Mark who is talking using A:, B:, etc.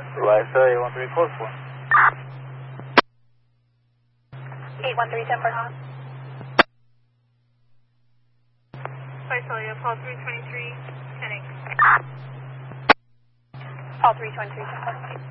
A: Alexa 813 code 4.
B: 813
C: Visalia, Paul 323, 10
B: Paul 323,